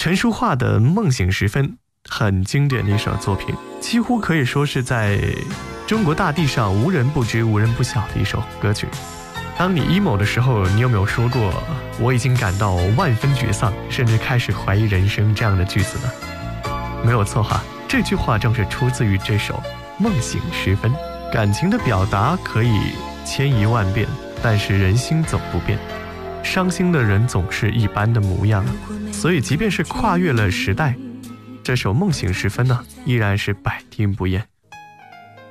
陈淑桦的《梦醒时分》很经典的一首作品，几乎可以说是在中国大地上无人不知无人不晓的一首歌曲。当你 emo 的时候，你有没有说过我已经感到万分沮丧，甚至开始怀疑人生这样的句子呢？没有错哈，这句话正是出自于这首《梦醒时分》。感情的表达可以千亿万遍，但是人心总不变，伤心的人总是一般的模样，所以即便是跨越了时代，这首《梦醒时分》呢，依然是百听不厌。